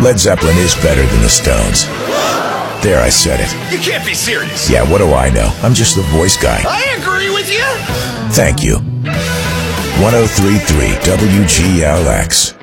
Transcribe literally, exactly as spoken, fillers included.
Led Zeppelin is better than the Stones. There, I said it. You can't be serious. Yeah, what do I know? I'm just the voice guy. I agree with you. Thank you. one oh three point three W G L X.